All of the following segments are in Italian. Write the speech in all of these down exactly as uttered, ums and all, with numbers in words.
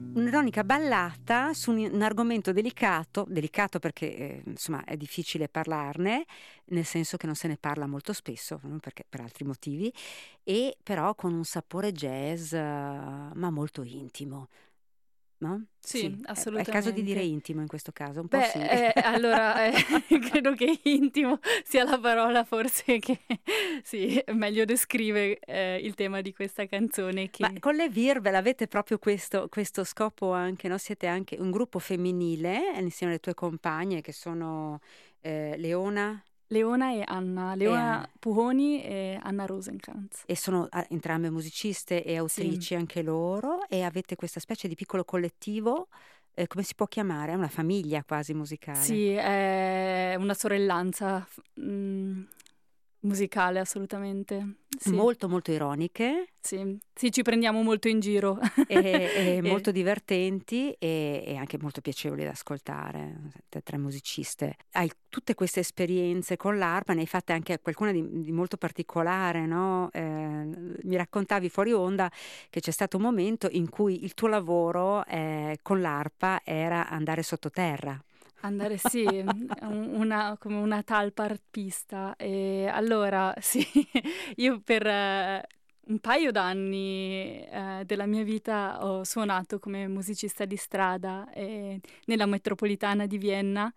Un'ironica ballata su un, un argomento delicato, delicato perché eh, insomma è difficile parlarne, nel senso che non se ne parla molto spesso, no? Perché per altri motivi, e però con un sapore jazz, eh, ma molto intimo, no? Sì, È, è il caso di dire assolutamente. intimo in questo caso, un po' Beh, sì. eh, allora eh, credo che intimo sia la parola forse che sì, meglio descrive eh, il tema di questa canzone Ma che... con le Virvel avete proprio questo, questo scopo anche, no? Siete anche un gruppo femminile eh, insieme alle tue compagne che sono eh, Leona Leona e Anna, e, Leona Puhoni e Anna Rosenkrantz. e sono ah, entrambe musiciste e Sì, autrici anche loro e avete questa specie di piccolo collettivo, eh, come si può chiamare? È una famiglia quasi musicale. sì, è una sorellanza f- mm, musicale assolutamente. Sì, Molto molto ironiche sì, sì, ci prendiamo molto in giro. e, e E- molto divertenti e, e anche molto piacevoli da ascoltare. Siete tre musiciste. Hai tutte queste esperienze con l'arpa, ne hai fatte anche qualcuna di, di molto particolare, no? Eh, mi raccontavi fuori onda che c'è stato un momento in cui il tuo lavoro eh, con l'arpa era andare sottoterra. Andare sì, un una come una talpa arpista. E allora sì, io per eh, un paio d'anni, ehm, della mia vita ho suonato come musicista di strada, ehm, nella metropolitana di Vienna,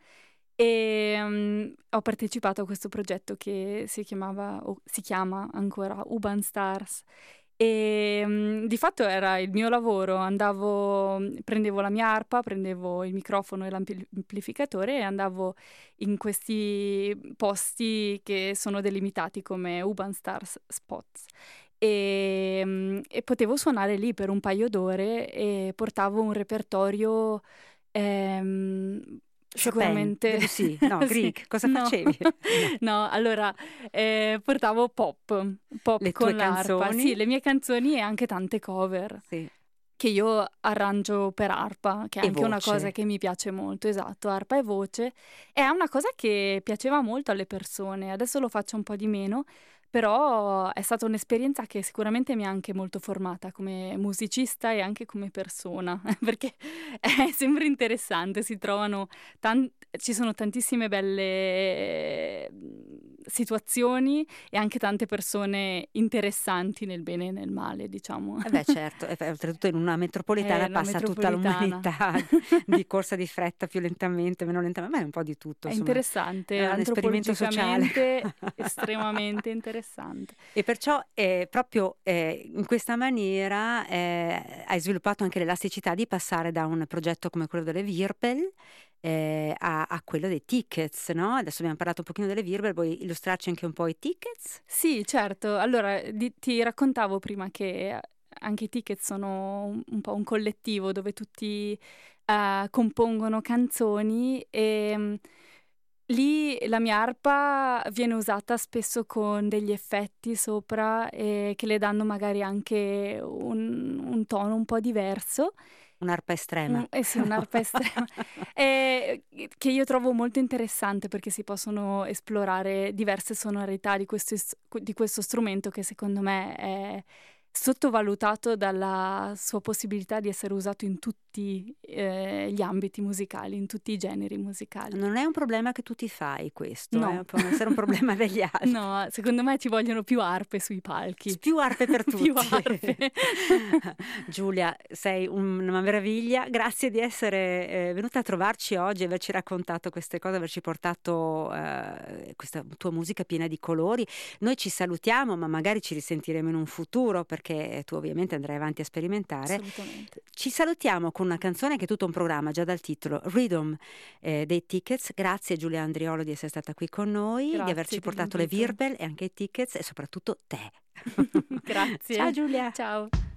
ehm, ho partecipato a questo progetto che si chiamava o si chiama ancora U-Bahn Stars. Ehm, di fatto era il mio lavoro, andavo prendevo la mia arpa, prendevo il microfono e l'ampli amplificatore e andavo in questi posti che sono delimitati come U-Bahn Stars Spots. Ehm, e potevo suonare lì per un paio d'ore e portavo un repertorio, ehm, Chopin, sicuramente Debussy, no, sì, Grieg, cosa no, facevi? No. no, allora, ehm, portavo pop, pop Le tue con l'arpa. Sì, canzoni? le mie canzoni e anche tante cover Sì. che io arrangio per arpa, che è E anche una voce. cosa che mi piace molto, esatto, arpa e voce. È una cosa che piaceva molto alle persone, adesso lo faccio un po' di meno, però è stata un'esperienza che sicuramente mi ha anche molto formata come musicista e anche come persona, perché è sempre interessante, si trovano tan- ci sono tantissime belle mm, situazioni e anche tante persone interessanti nel bene e nel male, diciamo. Eh beh certo, e poi oltretutto in una È metropolitana la passa tutta metropolitana. l'umanità di corsa di fretta, più lentamente, meno lentamente, ma è un po' di tutto, È insomma, interessante, è un esperimento sociale. antropologicamente estremamente interessante. E perciò eh, proprio eh, in questa maniera eh, hai sviluppato anche l'elasticità di passare da un progetto come quello delle Virpel eh, a, a quello dei tickets, no? Adesso abbiamo parlato un pochino delle Virpel, vuoi illustrarci anche un po' i tickets? Sì, certo. Allora, di- ti raccontavo prima che anche i ticket sono un, un po' un collettivo dove tutti eh, compongono canzoni e mm, lì la mia arpa viene usata spesso con degli effetti sopra e che le danno magari anche un, un tono un po' diverso. Un'arpa estrema. Mh, eh sì, un'arpa estrema, ehm, che io trovo molto interessante perché si possono esplorare diverse sonorità di questo is di questo strumento che secondo me è sottovalutato dalla sua possibilità di essere usato in tutti, ehm, gli ambiti musicali, in tutti i generi musicali. Non è un problema che tu ti fai questo, eh, No, può essere un problema degli altri. no, secondo me ci vogliono più arpe sui S palchi. più arpe per Più tutti. arpe. Giulia, sei un una meraviglia. Grazie di essere, ehm, venuta a trovarci oggi, averci raccontato queste cose, averci portato, ehm, questa tua musica piena di colori. Noi ci salutiamo, ma magari ci risentiremo in un futuro, perché tu ovviamente andrai avanti a sperimentare. Assolutamente. Ci salutiamo con una canzone che è tutto un programma, già dal titolo, Rhythm, ehm, dei Tickets. Grazie Giulia Andriolo di essere stata qui con noi, di Grazie averci portato le dell'invito. Virbel e anche i tickets e soprattutto te. Ciao Grazie. Giulia. Ciao.